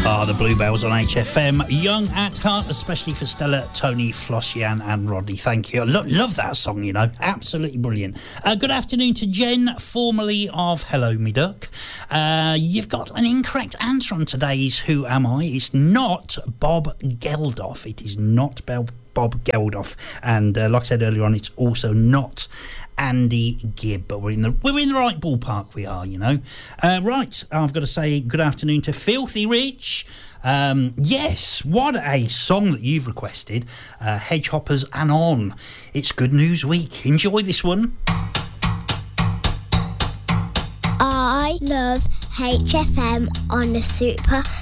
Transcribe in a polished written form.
The Bluebells on HFM. Young at heart, especially for Stella, Tony, Flossian and Rodney. Thank you. Love that song, you know. Absolutely brilliant. Good afternoon to Jen, formerly of Hello Me Duck. You've got an incorrect answer on today's Who Am I? It's not Bob Geldof. It is not Bob Geldof. And like I said earlier on, it's also not Andy Gibb, but we're in the right ballpark. We are, you know. Right, I've got to say good afternoon to Filthy Rich. Yes, what a song that you've requested. Hedgehoppers and On. It's Good News Week. Enjoy this one. I love HFM on the Super